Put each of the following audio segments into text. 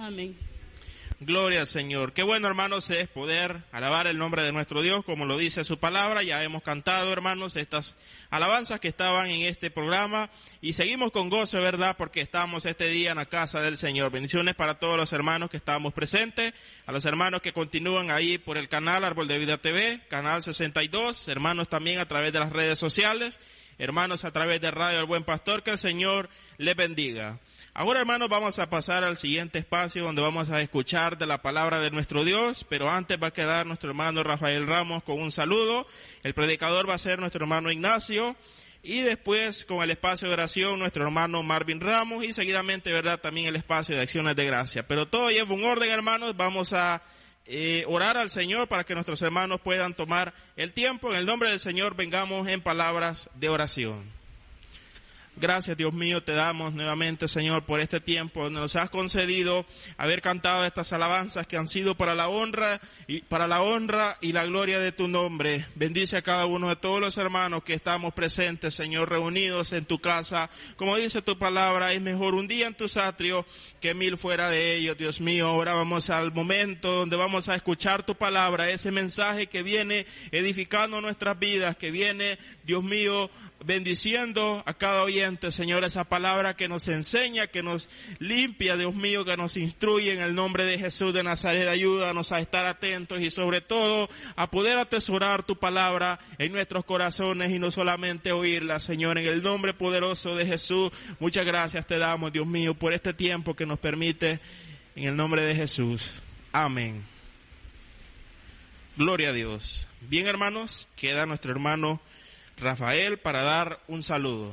Amén. Gloria al Señor. Qué bueno, hermanos, es poder alabar el nombre de nuestro Dios, como lo dice su palabra. Ya hemos cantado, hermanos, estas alabanzas que estaban en este programa y seguimos con gozo, ¿verdad? Porque estamos este día en la casa del Señor. Bendiciones para todos los hermanos que estamos presentes, a los hermanos que continúan ahí por el canal Árbol de Vida TV, canal 62, hermanos también a través de las redes sociales, hermanos a través de Radio El Buen Pastor, que el Señor les bendiga. Ahora, hermanos, vamos a pasar al siguiente espacio donde vamos a escuchar de la palabra de nuestro Dios, pero antes va a quedar nuestro hermano Rafael Ramos con un saludo. El predicador va a ser nuestro hermano Ignacio y después con el espacio de oración nuestro hermano Marvin Ramos y seguidamente, ¿verdad?, también el espacio de acciones de gracia. Pero todo lleva un orden, hermanos. Vamos a orar al Señor para que nuestros hermanos puedan tomar el tiempo. En el nombre del Señor vengamos en palabras de oración. Gracias, Dios mío, te damos nuevamente, Señor, por este tiempo donde nos has concedido haber cantado estas alabanzas que han sido para la honra y la gloria de tu nombre. Bendice a cada uno de todos los hermanos que estamos presentes, Señor, reunidos en tu casa. Como dice tu palabra, es mejor un día en tus atrios que 1000 fuera de ellos, Dios mío. Ahora vamos al momento donde vamos a escuchar tu palabra, ese mensaje que viene edificando nuestras vidas, que viene, Dios mío, bendiciendo a cada oyente, Señor, esa palabra que nos enseña, que nos limpia, Dios mío, que nos instruye en el nombre de Jesús de Nazaret. Ayúdanos a estar atentos y sobre todo a poder atesorar tu palabra en nuestros corazones y no solamente oírla, Señor, en el nombre poderoso de Jesús. Muchas gracias te damos, Dios mío, por este tiempo que nos permite, en el nombre de Jesús. Amén. Gloria a Dios. Bien, hermanos, queda nuestro hermano Rafael para dar un saludo.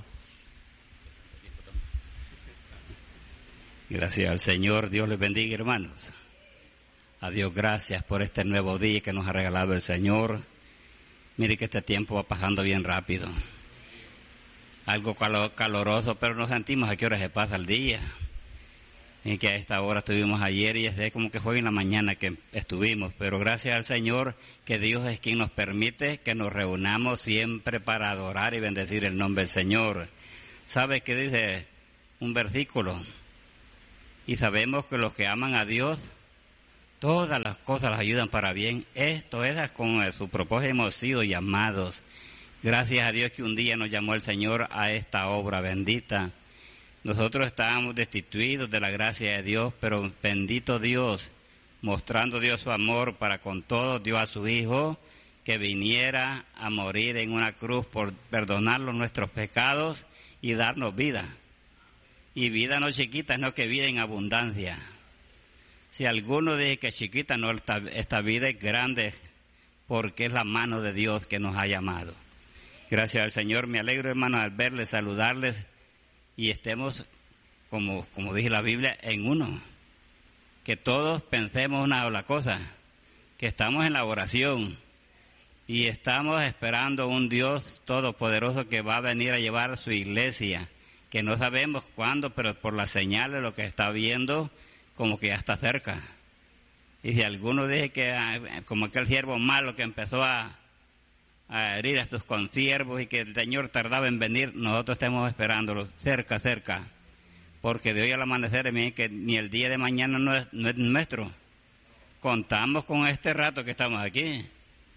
Gracias al Señor, Dios les bendiga, hermanos. A Dios gracias por este nuevo día que nos ha regalado el Señor. Mire que este tiempo va pasando bien rápido. Algo caloroso, pero no sentimos a qué hora se pasa el día. Y que a esta hora estuvimos ayer y es como que fue en la mañana que estuvimos, pero gracias al Señor que Dios es quien nos permite que nos reunamos siempre para adorar y bendecir el nombre del Señor. ¿Sabe qué dice un versículo? Y sabemos que los que aman a Dios, todas las cosas las ayudan para bien. Esto es con su propósito hemos sido llamados. Gracias a Dios que un día nos llamó el Señor a esta obra bendita. Nosotros estábamos destituidos de la gracia de Dios, pero bendito Dios, mostrando Dios su amor para con todos, dio a su Hijo que viniera a morir en una cruz por perdonarnos nuestros pecados y darnos vida. Y vida no chiquita, sino que vida en abundancia. Si alguno dice que es chiquita, no, esta vida es grande porque es la mano de Dios que nos ha llamado. Gracias al Señor, me alegro, hermano, al verles, saludarles. Y estemos, como dice la Biblia, en uno. Que todos pensemos una sola cosa, que estamos en la oración y estamos esperando un Dios todopoderoso que va a venir a llevar a su iglesia, que no sabemos cuándo, pero por las señales, lo que está viendo, como que ya está cerca. Y si alguno dice que, como aquel siervo malo que empezó a herir a sus consiervos y que el Señor tardaba en venir, nosotros estamos esperándolo cerca, porque de hoy al amanecer, que ni el día de mañana no es nuestro. Contamos con este rato que estamos aquí,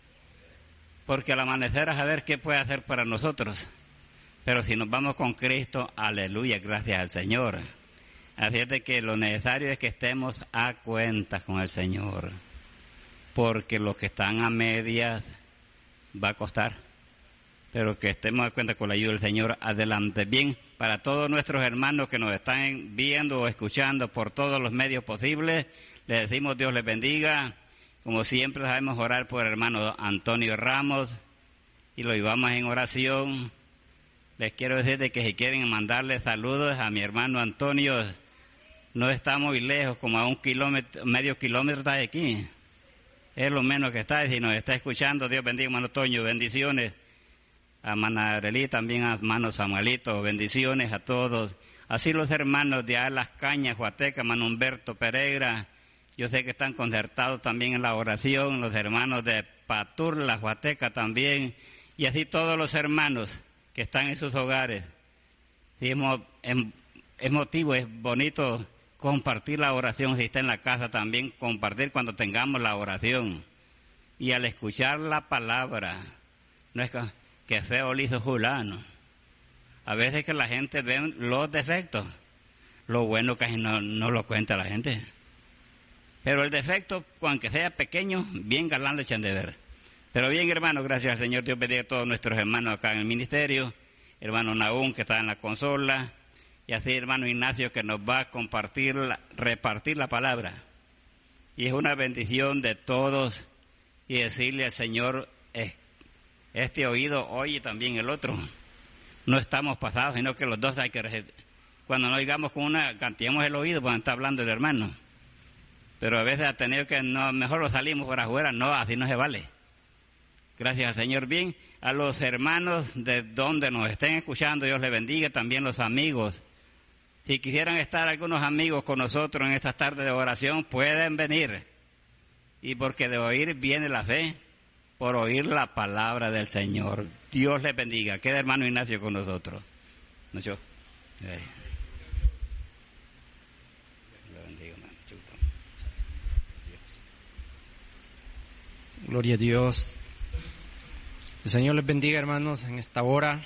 porque al amanecer a saber qué puede hacer para nosotros, pero si nos vamos con Cristo, aleluya, gracias al Señor. Así es de que lo necesario es que estemos a cuentas con el Señor, porque los que están a medias va a costar, pero que estemos a cuenta con la ayuda del Señor adelante. Bien, para todos nuestros hermanos que nos están viendo o escuchando por todos los medios posibles, les decimos Dios les bendiga. Como siempre sabemos orar por el hermano Antonio Ramos y lo llevamos en oración. Les quiero decir de que si quieren mandarle saludos a mi hermano Antonio, no está muy lejos, como a medio kilómetro está de aquí. Es lo menos que está, y si nos está escuchando, Dios bendiga, hermano Toño, bendiciones. A Manarelí, también a hermano Samuelito, bendiciones a todos. Así los hermanos de Las Cañas, Huateca, hermano Humberto Pereira, yo sé que están concertados también en la oración, los hermanos de Paturla, Huateca también, y así todos los hermanos que están en sus hogares. Sí, es motivo, es bonito compartir la oración, si está en la casa también, compartir cuando tengamos la oración. Y al escuchar la palabra, no es que feo lo hizo fulano. A veces que la gente ve los defectos, lo bueno casi no lo cuenta la gente. Pero el defecto, aunque sea pequeño, bien galán lo echan de ver. Pero bien, hermanos, gracias al Señor, Dios bendiga a todos nuestros hermanos acá en el ministerio, hermano Nahum que está en la consola, y así hermano Ignacio que nos va a repartir la palabra. Y es una bendición de todos, y decirle al Señor, este oído oye también el otro. No estamos pasados, sino que los dos hay que, cuando no oigamos con cantemos el oído cuando está hablando el hermano. Pero a veces ha tenido que, no, mejor lo salimos por afuera, no, así no se vale. Gracias al Señor. Bien, a los hermanos de donde nos estén escuchando, Dios les bendiga, también los amigos. Si quisieran estar algunos amigos con nosotros en estas tardes de oración, pueden venir. Y porque de oír viene la fe, por oír la palabra del Señor. Dios les bendiga. Queda hermano Ignacio con nosotros. ¿No yo? Gloria a Dios. El Señor les bendiga, hermanos, en esta hora.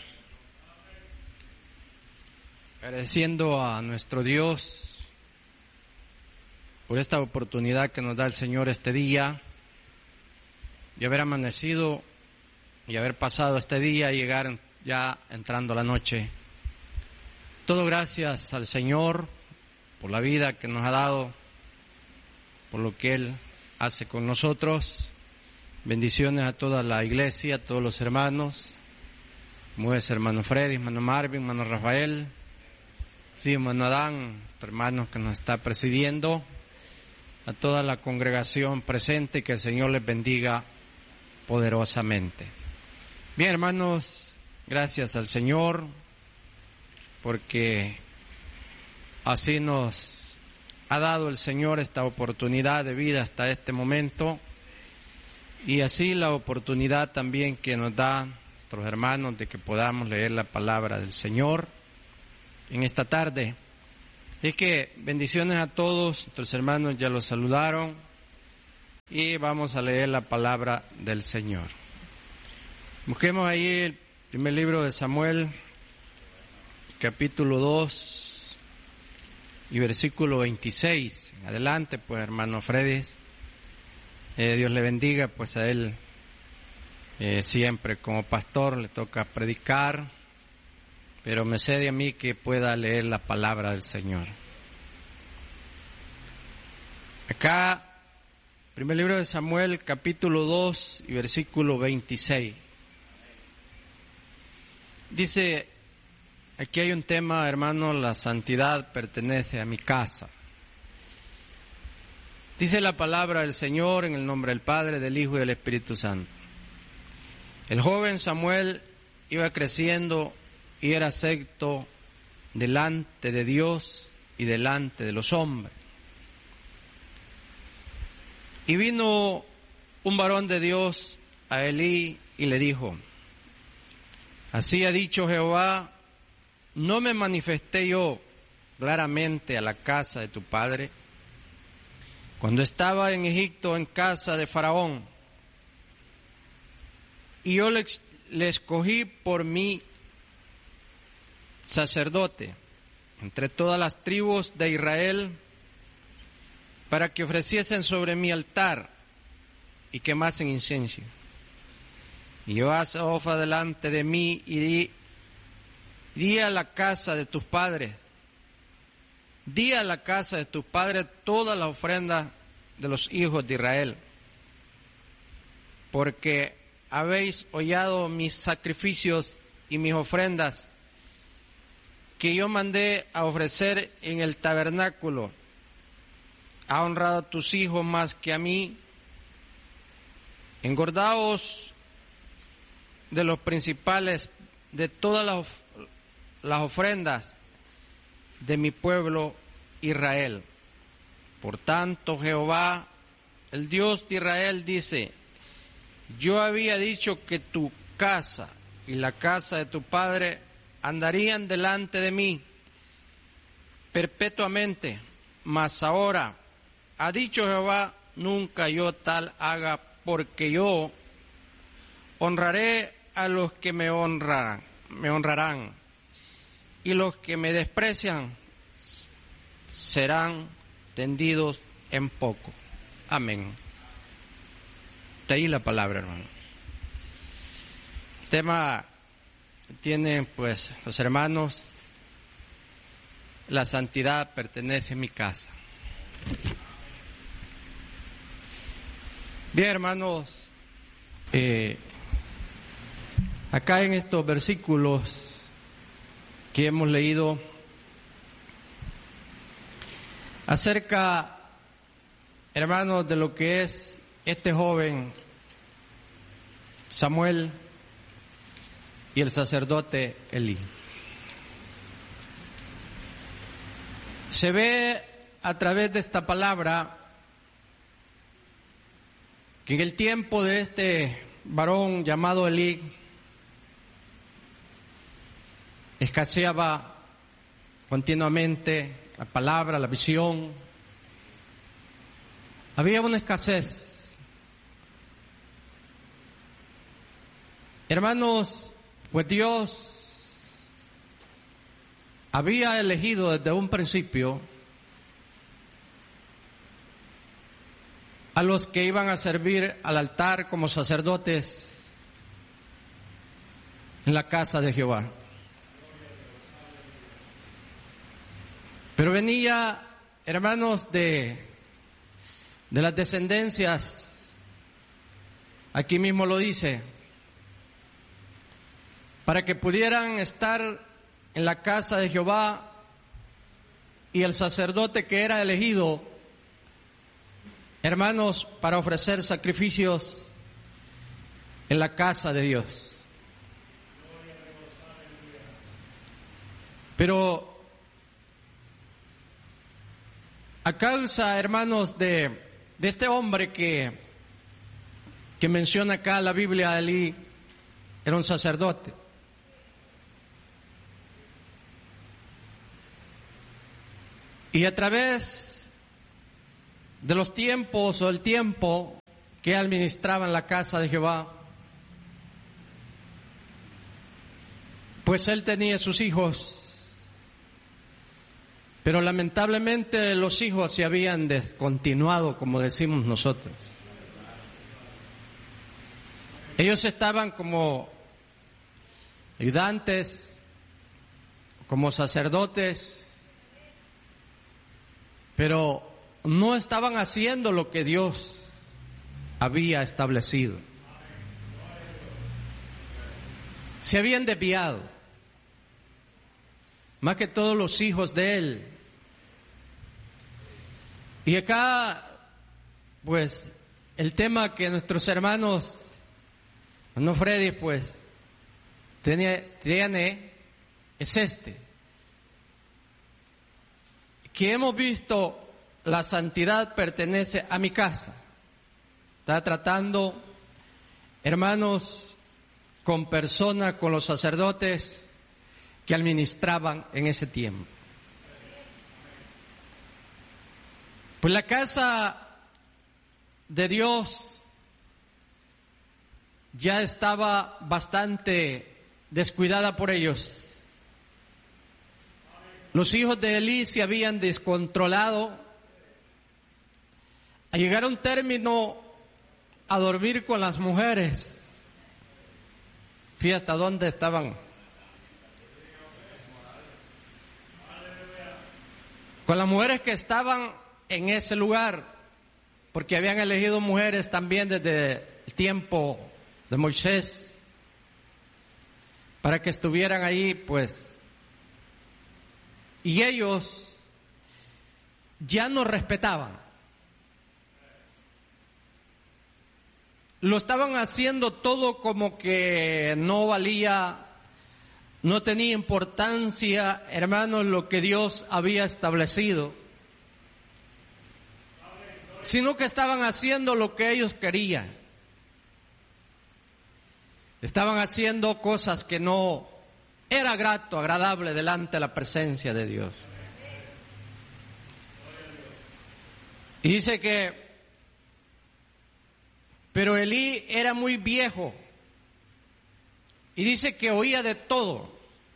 Agradeciendo a nuestro Dios por esta oportunidad que nos da el Señor este día, de haber amanecido y haber pasado este día y llegar ya entrando la noche. Todo gracias al Señor por la vida que nos ha dado, por lo que Él hace con nosotros. Bendiciones a toda la iglesia, a todos los hermanos, como es hermano Freddy, hermano Marvin, hermano Rafael, sí, hermano Adán, nuestro hermano que nos está presidiendo, a toda la congregación presente, que el Señor les bendiga poderosamente. Bien, hermanos, gracias al Señor, porque así nos ha dado el Señor esta oportunidad de vida hasta este momento, y así la oportunidad también que nos da nuestros hermanos de que podamos leer la palabra del Señor en esta tarde. Es que bendiciones a todos, nuestros hermanos ya los saludaron y vamos a leer la palabra del Señor. Busquemos ahí el primer libro de Samuel, capítulo 2 y versículo 26. Adelante, pues, hermano Freddy. Dios le bendiga, pues a él siempre como pastor le toca predicar, pero me cede a mí que pueda leer la palabra del Señor. Acá, primer libro de Samuel, capítulo 2 y versículo 26. Dice, aquí hay un tema, hermano, la santidad pertenece a mi casa. Dice la palabra del Señor en el nombre del Padre, del Hijo y del Espíritu Santo. El joven Samuel iba creciendo y era acepto delante de Dios y delante de los hombres. Y vino un varón de Dios a Elí y le dijo, así ha dicho Jehová, ¿no me manifesté yo claramente a la casa de tu padre? Cuando estaba en Egipto en casa de Faraón, y yo le escogí por mí sacerdote entre todas las tribus de Israel, para que ofreciesen sobre mi altar y quemasen incienso. Y llevase ofrenda delante de mí y di a la casa de tus padres, di a la casa de tus padres todas las ofrendas de los hijos de Israel, porque habéis hollado mis sacrificios y mis ofrendas que yo mandé a ofrecer en el tabernáculo. Ha honrado a tus hijos más que a mí. Engordaos de los principales de todas las ofrendas de mi pueblo Israel. Por tanto, Jehová, el Dios de Israel, dice, yo había dicho que tu casa y la casa de tu padre andarían delante de mí perpetuamente, Mas ahora ha dicho Jehová, nunca yo tal haga, porque yo honraré a los que me honrarán, y los que me desprecian serán tendidos en poco. Amén. De ahí la palabra, hermano. El tema tiene, pues, los hermanos, la santidad pertenece a mi casa. Bien, hermanos, acá en estos versículos que hemos leído acerca, hermanos, de lo que es este joven Samuel y el sacerdote Elí. Se ve a través de esta palabra que en el tiempo de este varón llamado Elí escaseaba continuamente la palabra, la visión. Había una escasez. Hermanos, pues Dios había elegido desde un principio a los que iban a servir al altar como sacerdotes en la casa de Jehová. Pero venía, hermanos, de las descendencias, aquí mismo lo dice, para que pudieran estar en la casa de Jehová, y el sacerdote que era elegido, hermanos, para ofrecer sacrificios en la casa de Dios. Pero a causa, hermanos, de este hombre que menciona acá la Biblia, Elí era un sacerdote. Y a través de los tiempos o el tiempo que administraba en la casa de Jehová, pues él tenía sus hijos, pero lamentablemente los hijos se habían descontinuado, como decimos nosotros. Ellos estaban como ayudantes, como sacerdotes, pero no estaban haciendo lo que Dios había establecido. Se habían desviado. Más que todos los hijos de él. Y acá, pues, el tema que nuestros hermanos, no Freddy, pues, tiene es este. Que hemos visto, la santidad pertenece a mi casa. Está tratando, hermanos, con personas, con los sacerdotes que administraban en ese tiempo. Pues la casa de Dios ya estaba bastante descuidada por ellos. Los hijos de Elí se habían descontrolado a llegar a un término a dormir con las mujeres. Fíjate hasta dónde estaban. Con las mujeres que estaban en ese lugar, porque habían elegido mujeres también desde el tiempo de Moisés, para que estuvieran ahí, pues. Y ellos ya no respetaban. Lo estaban haciendo todo como que no valía, no tenía importancia, hermanos, lo que Dios había establecido, sino que estaban haciendo lo que ellos querían. Estaban haciendo cosas que no era agradable delante de la presencia de Dios. Y dice pero Elí era muy viejo. Y dice que oía de todo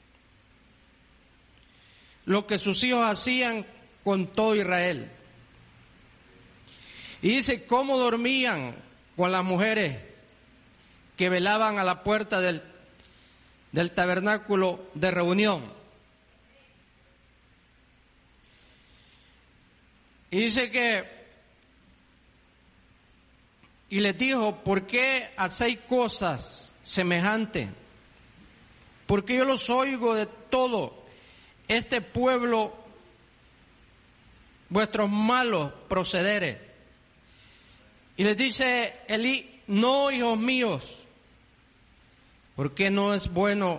lo que sus hijos hacían con todo Israel. Y dice cómo dormían con las mujeres que velaban a la puerta del tabernáculo de reunión. Y dice y les dijo, ¿por qué hacéis cosas semejantes? Porque yo los oigo de todo este pueblo, vuestros malos procederes. Y les dice Elí, no, hijos míos, porque no es buena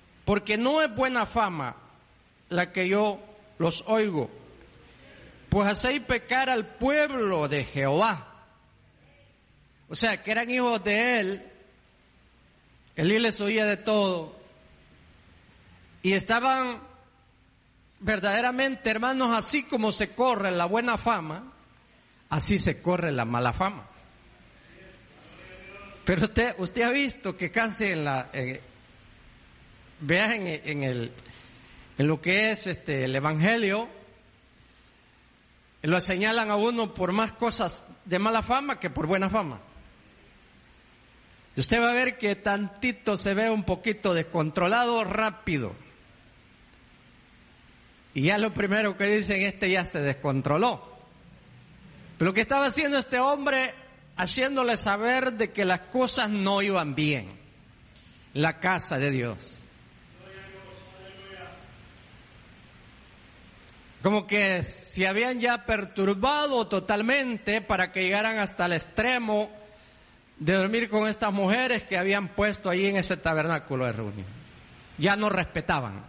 fama la que yo los oigo, pues hacéis pecar al pueblo de Jehová. O sea, que eran hijos de él. Elí les oía de todo. Y estaban verdaderamente, hermanos, así como se corre la buena fama, así se corre la mala fama. Pero usted ha visto que casi en lo que es el Evangelio, lo señalan a uno por más cosas de mala fama que por buena fama. Usted va a ver que tantito se ve un poquito descontrolado rápido. Y ya lo primero que dicen, ya se descontroló. Pero lo que estaba haciendo este hombre, haciéndole saber de que las cosas no iban bien en la casa de Dios. Como que se habían ya perturbado totalmente para que llegaran hasta el extremo de dormir con estas mujeres que habían puesto ahí en ese tabernáculo de reunión. Ya no respetaban.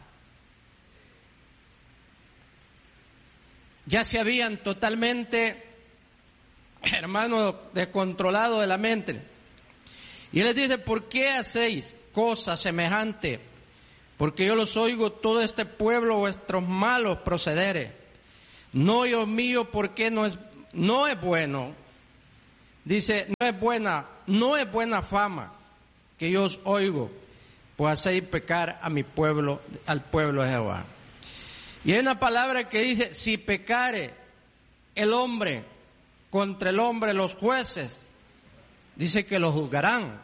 Ya se habían totalmente, hermano, descontrolado de la mente. Y él les dice, ¿por qué hacéis cosas semejantes? Porque yo los oigo todo este pueblo, vuestros malos procederes. No, Dios mío, porque no es bueno. Dice, no es buena fama que yo os oigo, pues hacéis pecar a mi pueblo, al pueblo de Jehová. Y hay una palabra que dice, si pecare el hombre contra el hombre, los jueces, dice que lo juzgarán.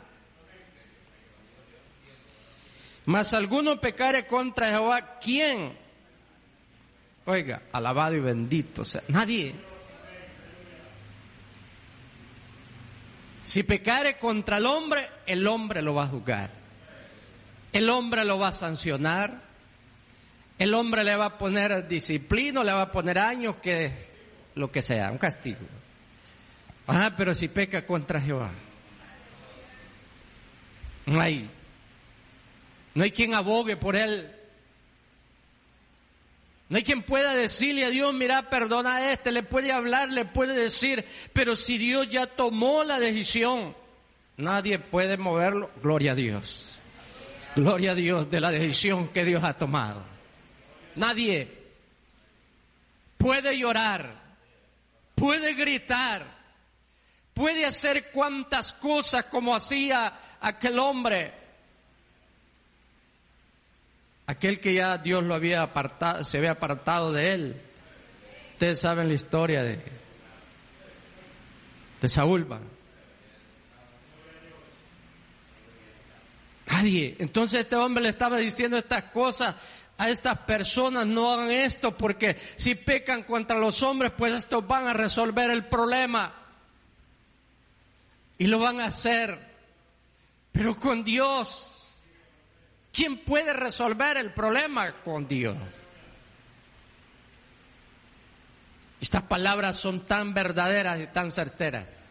Mas alguno pecare contra Jehová, ¿quién? Oiga, alabado y bendito sea, nadie. Si pecare contra el hombre lo va a juzgar. El hombre lo va a sancionar. El hombre le va a poner disciplina, le va a poner años, lo que sea, un castigo. Pero si peca contra Jehová, no hay quien abogue por él. No hay quien pueda decirle a Dios, mira, perdona a le puede hablar, le puede decir, pero si Dios ya tomó la decisión, nadie puede moverlo. Gloria a Dios. Gloria a Dios de la decisión que Dios ha tomado. Nadie puede llorar, puede gritar, puede hacer cuantas cosas como hacía aquel hombre. Aquel que ya Dios lo había apartado, se había apartado de él. Ustedes saben la historia de Saúl. Nadie. Entonces este hombre le estaba diciendo estas cosas a estas personas, no hagan esto porque si pecan contra los hombres, pues estos van a resolver el problema. Y lo van a hacer. Pero con Dios, ¿quién puede resolver el problema? Con Dios. Estas palabras son tan verdaderas y tan certeras.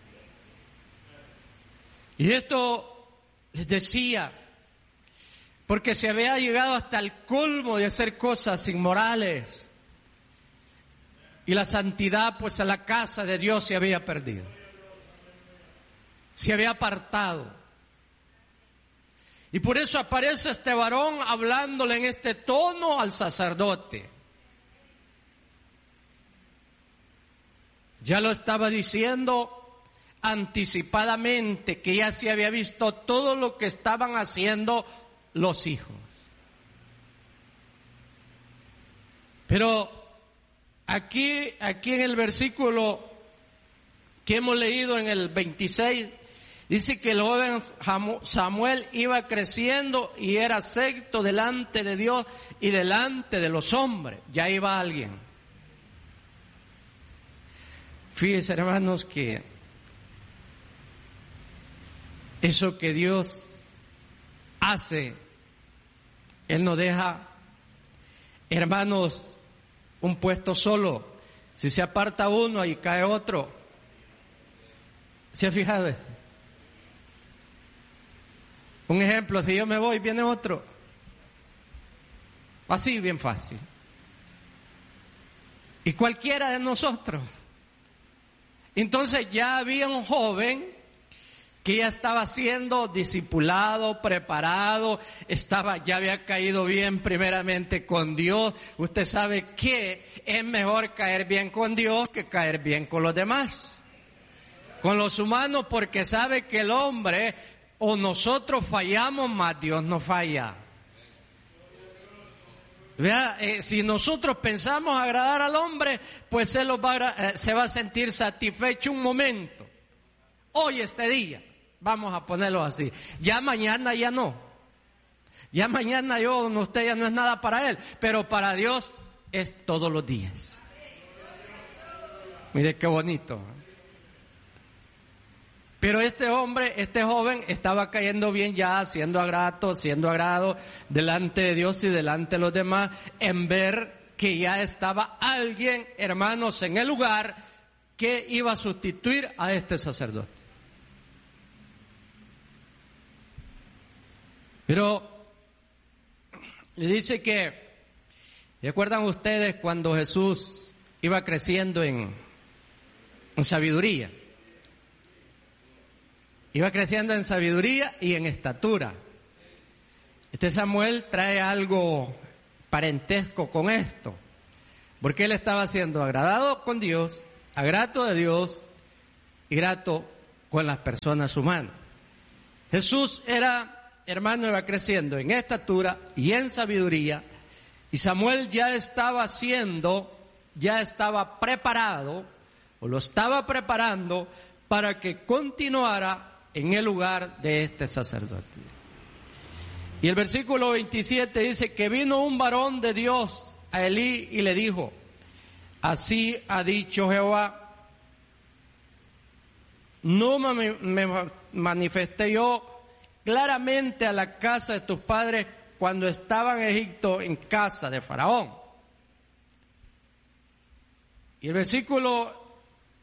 Y esto les decía, porque se había llegado hasta el colmo de hacer cosas inmorales. Y la santidad, pues a la casa de Dios se había perdido. Se había apartado. Y por eso aparece este varón hablándole en este tono al sacerdote. Ya lo estaba diciendo anticipadamente, que ya se había visto todo lo que estaban haciendo los hijos. Pero aquí en el versículo que hemos leído en el 26, dice que el joven Samuel iba creciendo y era acepto delante de Dios y delante de los hombres. Ya iba alguien. Fíjense, hermanos, que eso que Dios hace, Él no deja, hermanos, un puesto solo. Si se aparta uno, ahí cae otro. ¿Se ha fijado eso? Un ejemplo, si yo me voy, viene otro. Así, bien fácil. Y cualquiera de nosotros. Entonces ya había un joven que ya estaba siendo discipulado, preparado, ya había caído bien primeramente con Dios. Usted sabe que es mejor caer bien con Dios que caer bien con los demás, con los humanos, porque sabe que el hombre o nosotros fallamos, más Dios no falla. Vea, si nosotros pensamos agradar al hombre, pues se va a sentir satisfecho un momento. Hoy, este día, vamos a ponerlo así. Ya mañana ya no. Ya mañana usted ya no es nada para él, pero para Dios es todos los días. Mire qué bonito. Pero este joven estaba cayendo bien ya, siendo agrado delante de Dios y delante de los demás, en ver que ya estaba alguien, hermanos, en el lugar que iba a sustituir a este sacerdote. Pero le dice que, ¿recuerdan ustedes cuando Jesús iba creciendo en sabiduría? Iba creciendo en sabiduría y en estatura. Este Samuel trae algo parentesco con esto, porque él estaba siendo agradado con Dios, grato de Dios y grato con las personas humanas. Jesús iba creciendo en estatura y en sabiduría, y Samuel ya estaba preparado, o lo estaba preparando para que continuara en el lugar de este sacerdote. Y el versículo 27 dice que vino un varón de Dios a Elí y le dijo: así ha dicho Jehová, no me manifesté yo claramente a la casa de tus padres cuando estaba en Egipto en casa de Faraón. Y el versículo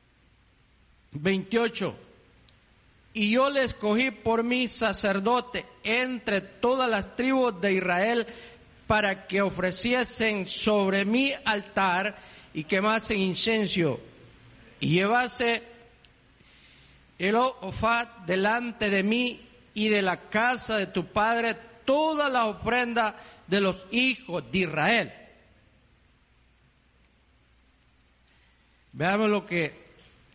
28, y yo le escogí por mi sacerdote entre todas las tribus de Israel para que ofreciesen sobre mi altar y quemasen incienso y llevase el ofat delante de mí y de la casa de tu padre toda la ofrenda de los hijos de Israel. Veamos lo que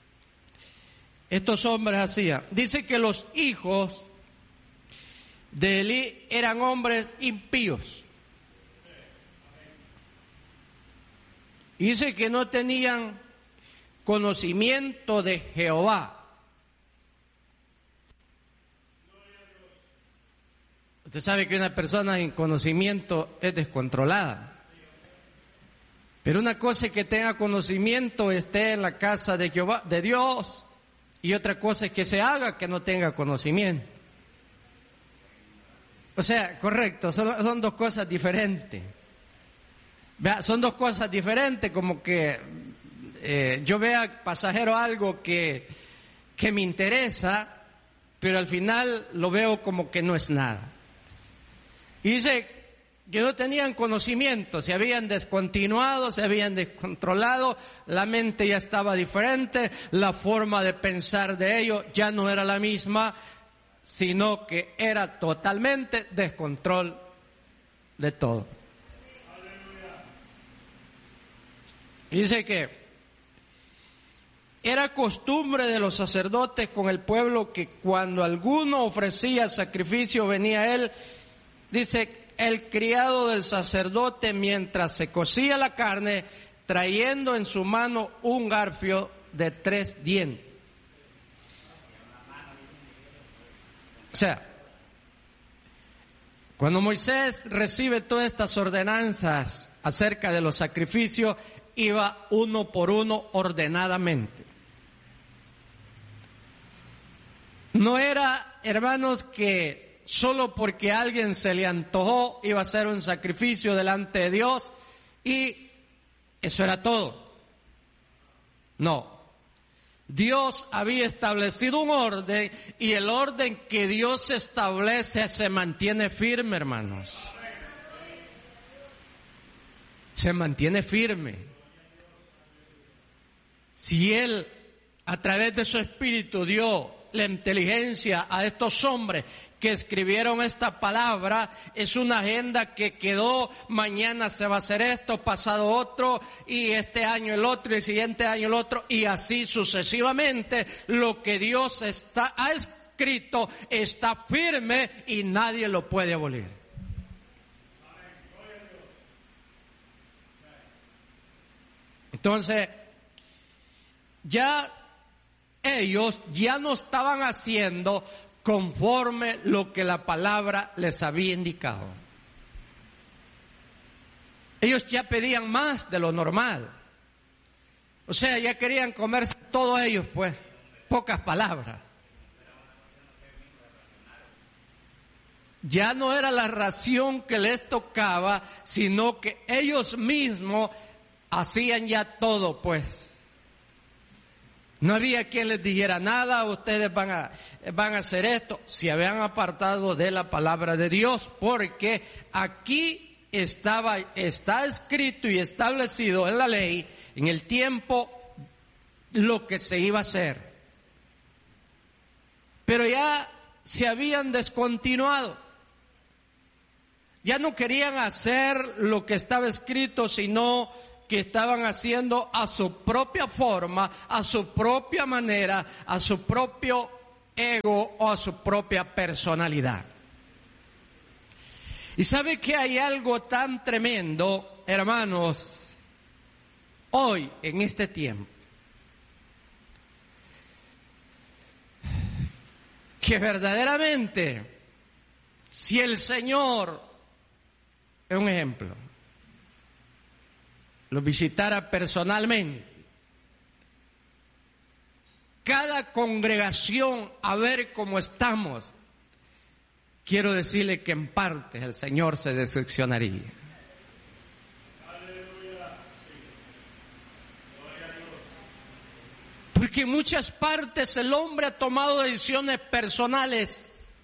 estos hombres hacían. Dice que los hijos de Elí eran hombres impíos. Y dice que no tenían conocimiento de Jehová. Usted sabe que una persona sin conocimiento es descontrolada. Pero una cosa es que tenga conocimiento, esté en la casa de Jehová, de Dios, y otra cosa es que se haga que no tenga conocimiento. O sea, correcto, son dos cosas diferentes. Vea, son dos cosas diferentes, como que yo vea pasajero algo que me interesa, pero al final lo veo como que no es nada. Y dice que no tenían conocimiento, se habían descontinuado, se habían descontrolado, la mente ya estaba diferente, la forma de pensar de ellos ya no era la misma, sino que era totalmente descontrol de todo. Y dice que Era costumbre de los sacerdotes con el pueblo que cuando alguno ofrecía sacrificio venía él, dice, el criado del sacerdote mientras se cocía la carne, trayendo en su mano un garfio de 3 dientes. O sea, cuando Moisés recibe todas estas ordenanzas acerca de los sacrificios, iba uno por uno ordenadamente. No era, hermanos, que solo porque a alguien se le antojó iba a hacer un sacrificio delante de Dios y eso era todo. No. Dios había establecido un orden y el orden que Dios establece se mantiene firme, hermanos. Se mantiene firme. Si Él, a través de su Espíritu, dio la inteligencia a estos hombres que escribieron esta palabra, es una agenda que quedó, mañana se va a hacer esto, pasado otro, y este año el otro, y el siguiente año el otro, y así sucesivamente. Lo que Dios ha escrito está firme y nadie lo puede abolir. Entonces, ellos ya no estaban haciendo conforme lo que la palabra les había indicado. Ellos ya pedían más de lo normal. O sea, ya querían comerse todos ellos, pues, pocas palabras. Ya no era la ración que les tocaba, sino que ellos mismos hacían ya todo, pues. No había quien les dijera nada, ustedes van a hacer esto. Se habían apartado de la palabra de Dios, porque aquí está escrito y establecido en la ley, en el tiempo, lo que se iba a hacer. Pero ya se habían descontinuado. Ya no querían hacer lo que estaba escrito, sino que estaban haciendo a su propia forma, a su propia manera, a su propio ego o a su propia personalidad. Y sabe que hay algo tan tremendo, hermanos, hoy en este tiempo, que verdaderamente, si el Señor, es un ejemplo, lo visitara personalmente, cada congregación a ver cómo estamos, quiero decirle que en parte el Señor se decepcionaría. Porque en muchas partes el hombre ha tomado decisiones personales,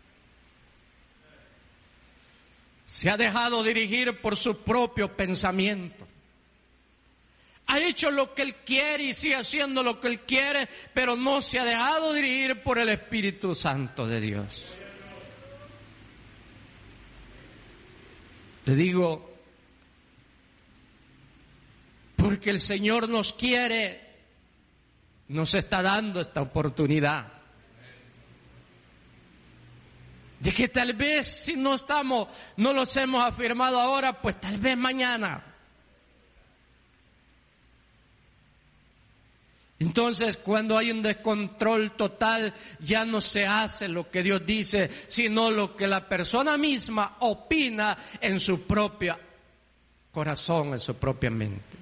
se ha dejado dirigir por su propio pensamiento. Ha hecho lo que él quiere y sigue haciendo lo que él quiere, pero no se ha dejado dirigir por el Espíritu Santo de Dios. Le digo, porque el Señor nos quiere, nos está dando esta oportunidad. De que tal vez si no los hemos afirmado ahora, pues tal vez mañana. Entonces, cuando hay un descontrol total, ya no se hace lo que Dios dice, sino lo que la persona misma opina en su propio corazón, en su propia mente.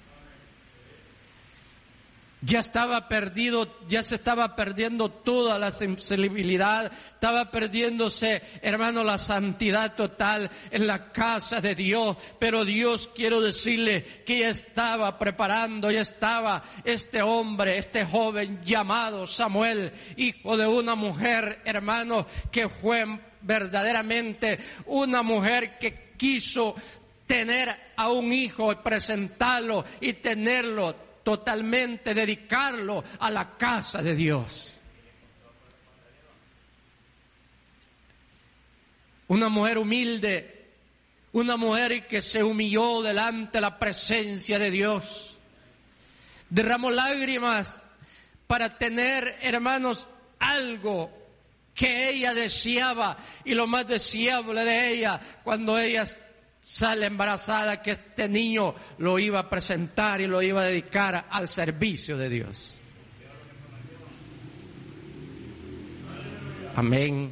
Ya se estaba perdiendo toda la sensibilidad, estaba perdiéndose, hermano, la santidad total en la casa de Dios. Pero Dios, quiero decirle que ya estaba preparando, ya estaba este hombre, este joven llamado Samuel, hijo de una mujer, hermano, que fue verdaderamente una mujer que quiso tener a un hijo y presentarlo y tenerlo totalmente, dedicarlo a la casa de Dios. Una mujer humilde, una mujer que se humilló delante de la presencia de Dios, derramó lágrimas para tener, hermanos, algo que ella deseaba, y lo más deseable de ella, cuando ella sale embarazada, que este niño lo iba a presentar y lo iba a dedicar al servicio de Dios. Amén.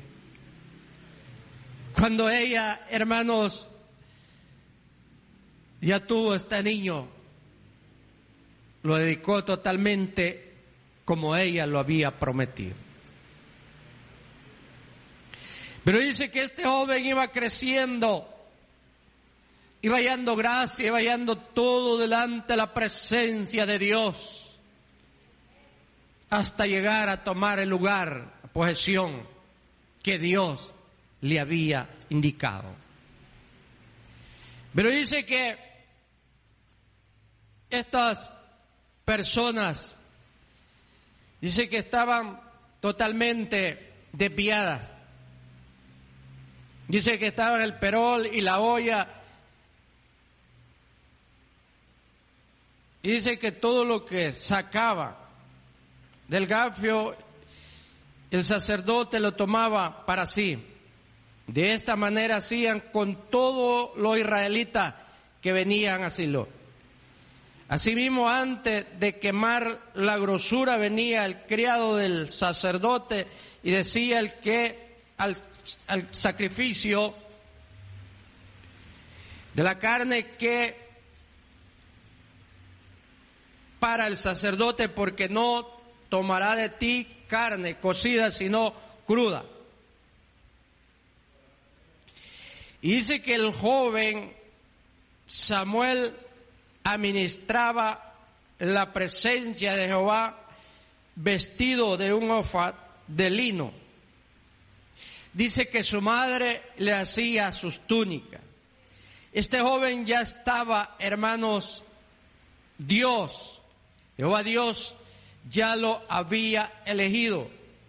Cuando ella, hermanos, ya tuvo este niño, lo dedicó totalmente como ella lo había prometido. Pero dice que este joven iba creciendo, iba hallando gracia, iba hallando todo delante de la presencia de Dios, hasta llegar a tomar el lugar, la posesión que Dios le había indicado. Pero dice que estas personas, dice que estaban totalmente desviadas. Dice que estaban el perol y la olla. Y dice que todo lo que sacaba del gafio, el sacerdote lo tomaba para sí. De esta manera hacían con todos los israelitas que venían a Silo. Asimismo, antes de quemar la grosura, venía el criado del sacerdote y decía el que al sacrificio de la carne que para el sacerdote, porque no tomará de ti carne cocida, sino cruda. Y dice que el joven Samuel administraba la presencia de Jehová vestido de un éfod de lino. Dice que su madre le hacía sus túnicas. Este joven ya estaba, hermanos, Jehová Dios ya lo había elegido.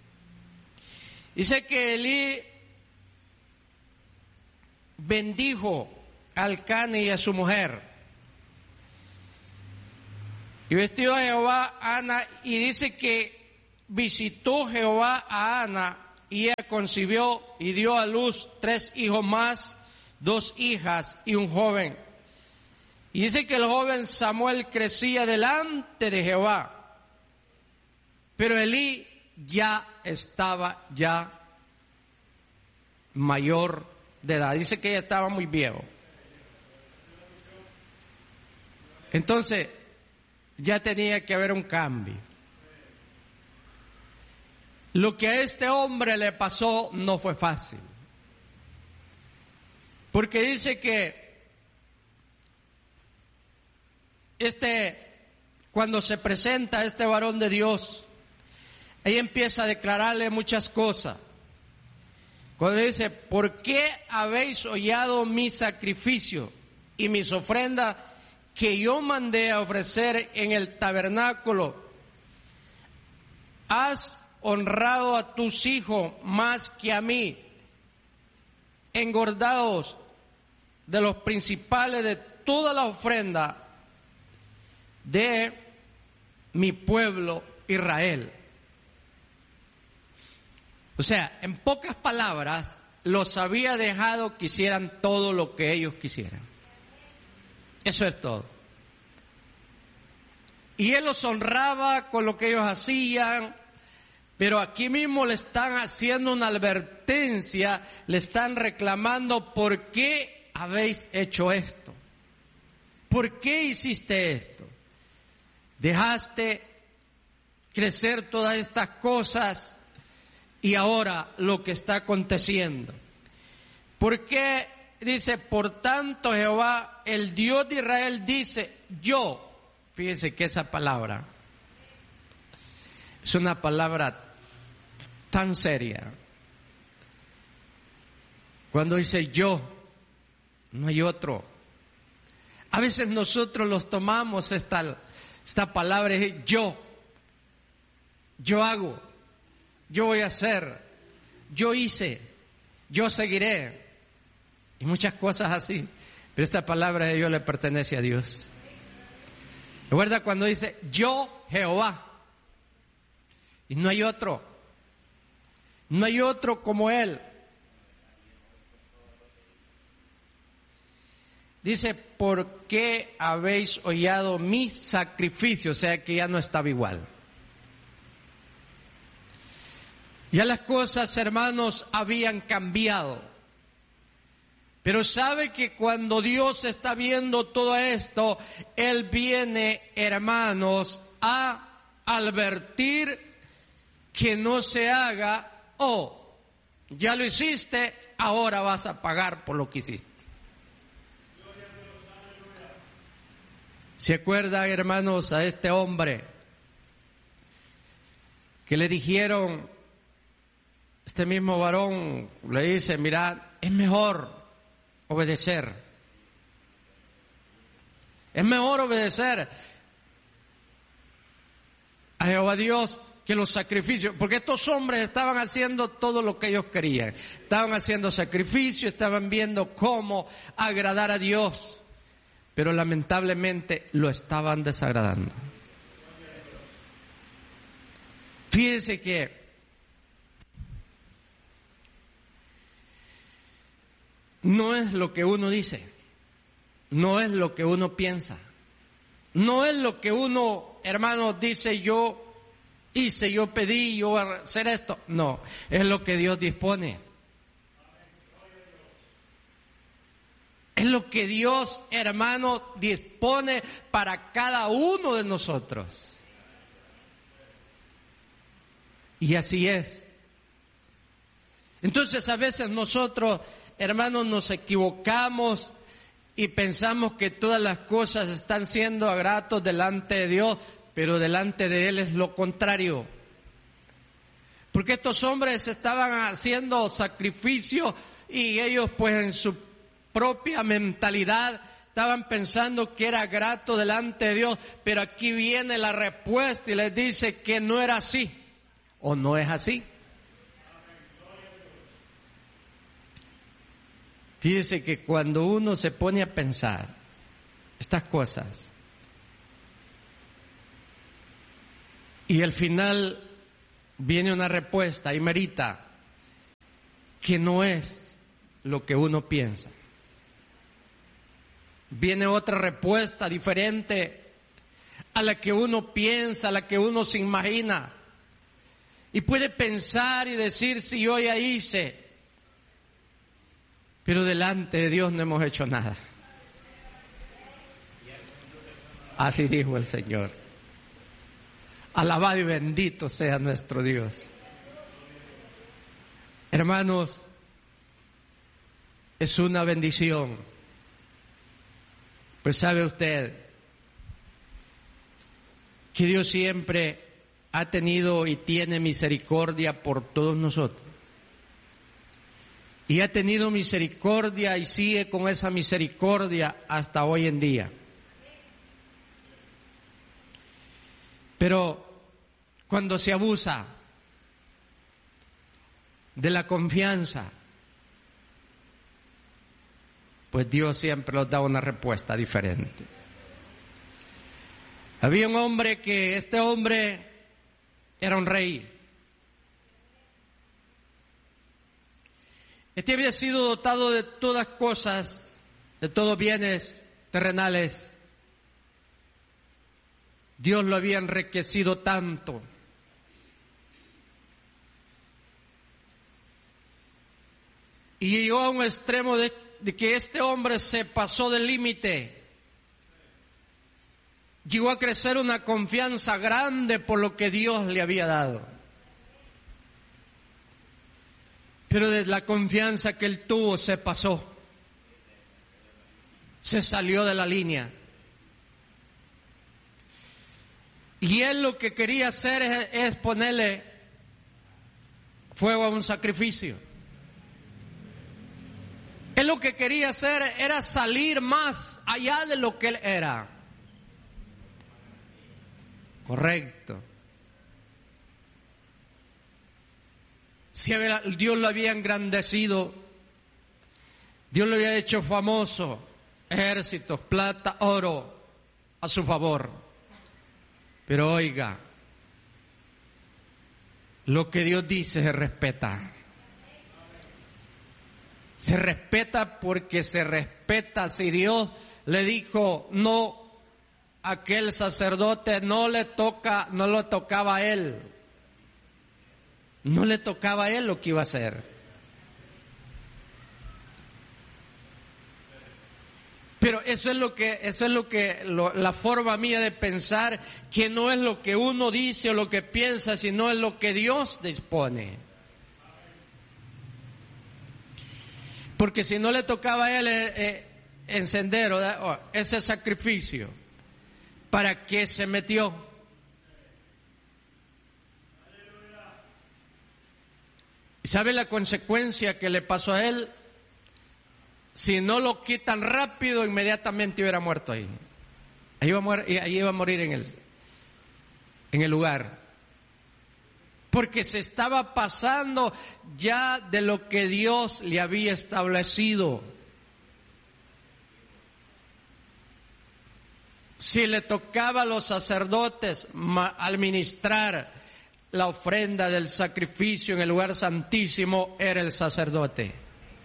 Dice que Elí bendijo a Elcana y a su mujer. Y vestió a Jehová a Ana, y dice que visitó Jehová a Ana, y ella concibió y dio a luz 3 hijos más, 2 hijas y un joven. Y dice que el joven Samuel crecía delante de Jehová, pero Elí ya estaba mayor de edad. Dice que ella estaba muy viejo. Entonces, ya tenía que haber un cambio. Lo que a este hombre le pasó no fue fácil. Porque dice que cuando se presenta este varón de Dios, ella empieza a declararle muchas cosas. Cuando dice, ¿por qué habéis hollado mi sacrificio y mis ofrendas que yo mandé a ofrecer en el tabernáculo? Has honrado a tus hijos más que a mí, engordados de los principales de toda la ofrenda de mi pueblo Israel. O sea, en pocas palabras, los había dejado que hicieran todo lo que ellos quisieran. Eso es todo. Y él los honraba con lo que ellos hacían, pero aquí mismo le están haciendo una advertencia, le están reclamando, ¿por qué habéis hecho esto? ¿Por qué hiciste esto? Dejaste crecer todas estas cosas y ahora lo que está aconteciendo. ¿Por qué? Dice, por tanto Jehová, el Dios de Israel, dice, yo, fíjense que esa palabra es una palabra tan seria. Cuando dice yo, no hay otro. A veces nosotros los tomamos esta palabra, es yo hago, yo voy a hacer, yo hice, yo seguiré, y muchas cosas así. Pero esta palabra de yo le pertenece a Dios. ¿Recuerda cuando dice yo Jehová? Y no hay otro. No hay otro como Él. Dice, ¿por qué habéis hollado mi sacrificio? O sea que ya no estaba igual. Ya las cosas, hermanos, habían cambiado. Pero sabe que cuando Dios está viendo todo esto, Él viene, hermanos, a advertir que no se haga, ya lo hiciste, ahora vas a pagar por lo que hiciste. ¿Se acuerdan, hermanos, a este hombre que le dijeron, este mismo varón le dice, mirad, es mejor obedecer. Es mejor obedecer a Jehová Dios que los sacrificios, porque estos hombres estaban haciendo todo lo que ellos querían. Estaban haciendo sacrificios, estaban viendo cómo agradar a Dios, pero lamentablemente lo estaban desagradando. Fíjense que no es lo que uno dice, no es lo que uno piensa, no es lo que uno, hermanos, dice yo hice, yo pedí, yo voy a hacer esto. No, es lo que Dios dispone. Es lo que Dios, hermano, dispone para cada uno de nosotros. Y así es. Entonces a veces nosotros, hermanos, nos equivocamos y pensamos que todas las cosas están siendo gratos delante de Dios, pero delante de Él es lo contrario. Porque estos hombres estaban haciendo sacrificio y ellos pues en su propia mentalidad estaban pensando que era grato delante de Dios, pero aquí viene la respuesta y les dice que no era así, o no es así. Fíjese que cuando uno se pone a pensar estas cosas y al final viene una respuesta y merita que no es lo que uno piensa. Viene otra respuesta diferente a la que uno piensa, a la que uno se imagina. Y puede pensar y decir, si yo ya hice, pero delante de Dios no hemos hecho nada. Así dijo el Señor. Alabado y bendito sea nuestro Dios. Hermanos, es una bendición. Pues sabe usted que Dios siempre ha tenido y tiene misericordia por todos nosotros. Y ha tenido misericordia y sigue con esa misericordia hasta hoy en día. Pero cuando se abusa de la confianza, pues Dios siempre nos da una respuesta diferente. Había un hombre que, este hombre era un rey. Este había sido dotado de todas cosas, de todos bienes terrenales. Dios lo había enriquecido tanto. Y llegó a un extremo de que este hombre se pasó del límite. Llegó a crecer una confianza grande por lo que Dios le había dado. Pero de la confianza que él tuvo se pasó. Se salió de la línea. Y él lo que quería hacer es ponerle fuego a un sacrificio. Él lo que quería hacer era salir más allá de lo que él era. Correcto. Si Dios lo había engrandecido, Dios lo había hecho famoso, ejércitos, plata, oro, a su favor. Pero oiga, Lo que Dios dice se respeta. Se respeta porque se respeta. Si Dios le dijo no, aquel sacerdote no le tocaba a él. No le tocaba a él lo que iba a hacer. Pero eso es la forma mía de pensar, que no es lo que uno dice o lo que piensa, sino es lo que Dios dispone. Porque si no le tocaba a él encender ese sacrificio, ¿para qué se metió? ¿Y sabe la consecuencia que le pasó a él? Si no lo quitan rápido, inmediatamente hubiera muerto ahí. Ahí iba a morir en el lugar. Porque se estaba pasando ya de lo que Dios le había establecido. Si le tocaba a los sacerdotes administrar la ofrenda del sacrificio en el lugar santísimo, era el sacerdote.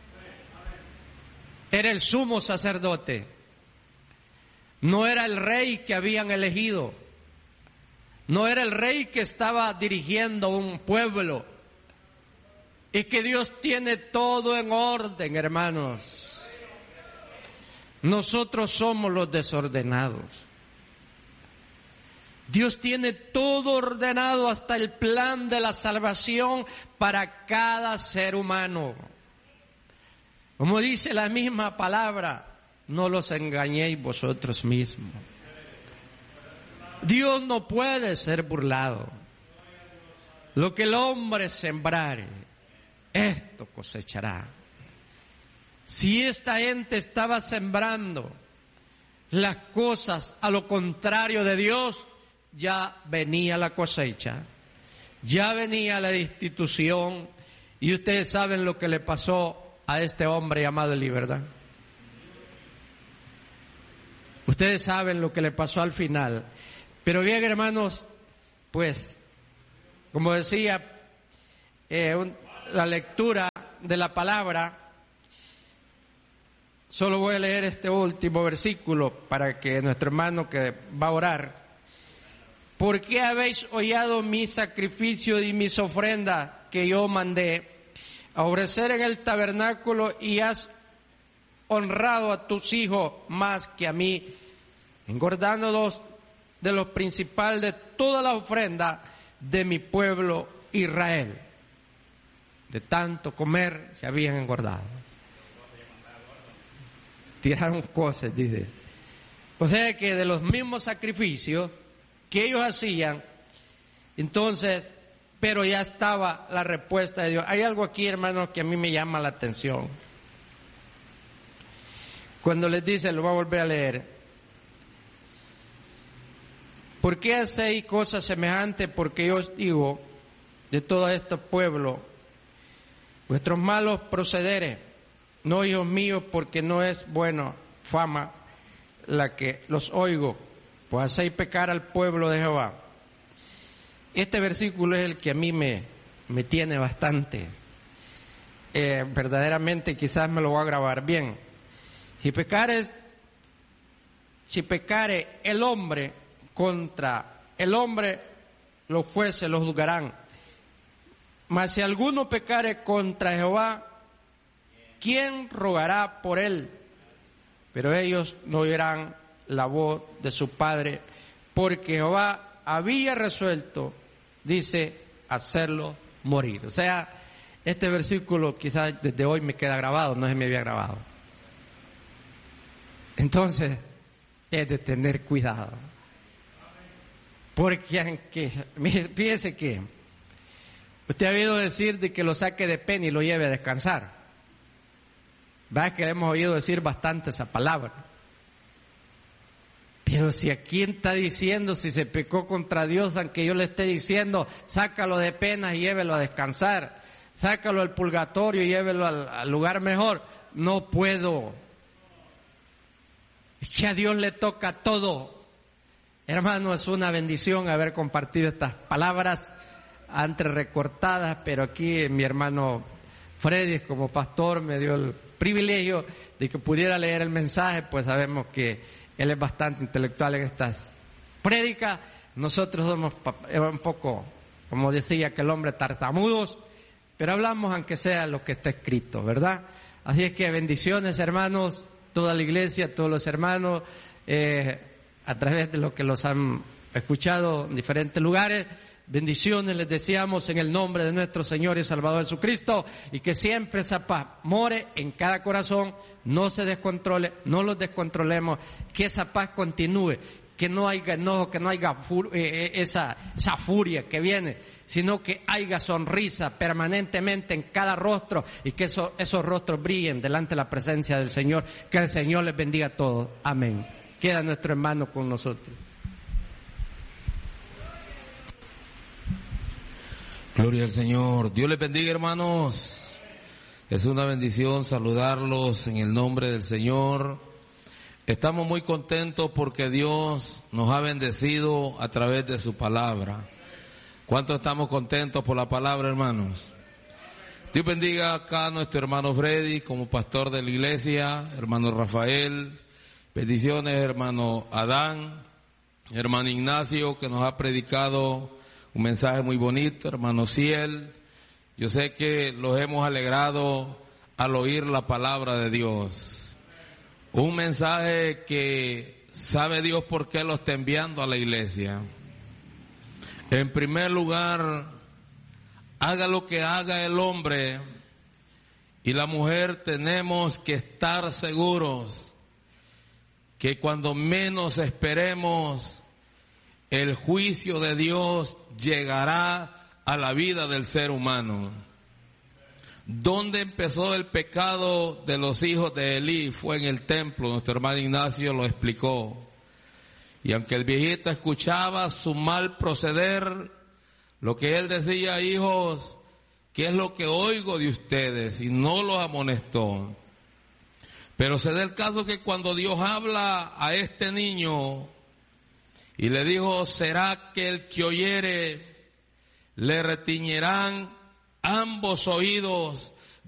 Era el sumo sacerdote. No era el rey que habían elegido. No era el rey que estaba dirigiendo un pueblo. Y que Dios tiene todo en orden, hermanos. Nosotros somos los desordenados. Dios tiene todo ordenado, hasta el plan de la salvación para cada ser humano. Como dice la misma palabra, no los engañéis vosotros mismos. Dios no puede ser burlado. Lo que el hombre sembrare, esto cosechará. Si esta gente estaba sembrando las cosas a lo contrario de Dios, ya venía la cosecha, ya venía la destitución, y ustedes saben lo que le pasó a este hombre llamado Elí, ¿verdad? Ustedes saben lo que le pasó al final. Pero bien, hermanos, pues, como decía, la lectura de la palabra, solo voy a leer este último versículo para que nuestro hermano que va a orar. ¿Por qué habéis hollado mi sacrificio y mis ofrendas que yo mandé a ofrecer en el tabernáculo, y has honrado a tus hijos más que a mí, engordándolos de lo principal de toda la ofrenda de mi pueblo Israel? De tanto comer se habían engordado. Tiraron cosas, dice. O sea que de los mismos sacrificios que ellos hacían, entonces, pero ya estaba la respuesta de Dios. Hay algo aquí, hermanos, que a mí me llama la atención. Cuando les dice, lo voy a volver a leer: ¿por qué hacéis cosas semejantes? Porque yo os digo de todo este pueblo, vuestros malos procederes, no hijos míos, porque no es bueno fama la que los oigo, pues hacéis pecar al pueblo de Jehová. Este versículo es el que a mí me tiene bastante. Verdaderamente quizás me lo voy a grabar bien. Si pecare el hombre contra el hombre, los jueces los juzgarán. Mas si alguno pecare contra Jehová, ¿quién rogará por él? Pero ellos no oirán la voz de su padre, porque Jehová había resuelto, dice, hacerlo morir. O sea, este versículo quizás desde hoy me queda grabado, no se me había grabado. Entonces, es de tener cuidado. Porque aunque, fíjese que usted ha oído decir de que lo saque de pena y lo lleve a descansar. ¿Verdad que le hemos oído decir bastante esa palabra? Pero si aquí está diciendo, si se pecó contra Dios, aunque yo le esté diciendo, sácalo de pena y llévelo a descansar, sácalo al purgatorio y llévelo al lugar mejor, no puedo. Es que a Dios le toca todo. Hermano, es una bendición haber compartido estas palabras antes recortadas, pero aquí mi hermano Freddy como pastor me dio el privilegio de que pudiera leer el mensaje, pues sabemos que él es bastante intelectual en estas prédicas. Nosotros somos un poco, como decía aquel hombre, tartamudos, pero hablamos aunque sea lo que está escrito, ¿verdad? Así es que bendiciones, hermanos, toda la iglesia, todos los hermanos, a través de lo que los han escuchado en diferentes lugares. Bendiciones les deseamos en el nombre de nuestro Señor y Salvador Jesucristo, y que siempre esa paz more en cada corazón, no se descontrole, no los descontrolemos, que esa paz continúe, que no haya enojo, que no haya esa furia que viene, sino que haya sonrisa permanentemente en cada rostro, y que esos rostros brillen delante de la presencia del Señor. Que el Señor les bendiga a todos. Amén. Queda nuestro hermano con nosotros. Gloria al Señor. Dios les bendiga, hermanos. Es una bendición saludarlos en el nombre del Señor. Estamos muy contentos porque Dios nos ha bendecido a través de su palabra. ¿Cuántos estamos contentos por la palabra, hermanos? Dios bendiga acá a nuestro hermano Freddy como pastor de la iglesia, hermano Rafael. Bendiciones, hermano Adán, hermano Ignacio, que nos ha predicado un mensaje muy bonito, hermano Ciel. Yo sé que los hemos alegrado al oír la palabra de Dios. Un mensaje que sabe Dios por qué lo está enviando a la iglesia. En primer lugar, haga lo que haga el hombre y la mujer, tenemos que estar seguros que cuando menos esperemos, el juicio de Dios llegará a la vida del ser humano. ¿Dónde empezó el pecado de los hijos de Elí? Fue en el templo. Nuestro hermano Ignacio lo explicó. Y aunque el viejito escuchaba su mal proceder, lo que él decía: hijos, ¿qué es lo que oigo de ustedes? Y no los amonestó. Pero se da el caso que cuando Dios habla a este niño y le dijo: ¿será que el que oyere le retiñerán ambos oídos